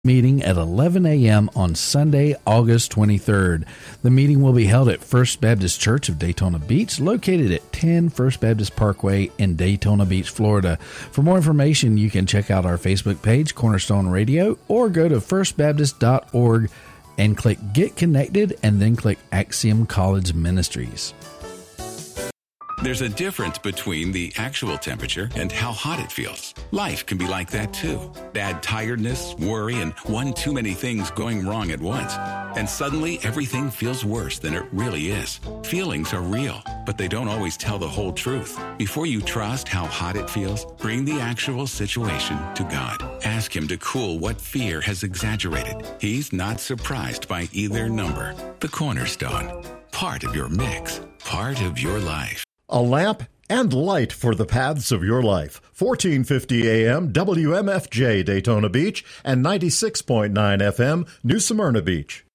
meeting at 11 a.m. on Sunday, August 23rd. The meeting will be held at First Baptist Church of Daytona Beach, located at 10 First Baptist Parkway in Daytona Beach, Florida. For more information, you can check out our Facebook page, Cornerstone Radio, or go to firstbaptist.org and click Get Connected and then click Axiom College Ministries. There's a difference between the actual temperature and how hot it feels. Life can be like that too. Bad tiredness, worry, and one too many things going wrong at once. And suddenly everything feels worse than it really is. Feelings are real, but they don't always tell the whole truth. Before you trust how hot it feels, bring the actual situation to God. Ask Him to cool what fear has exaggerated. He's not surprised by either number. The Cornerstone. Part of your mix. Part of your life. A lamp and light for the paths of your life. 1450 AM WMFJ Daytona Beach and 96.9 FM New Smyrna Beach.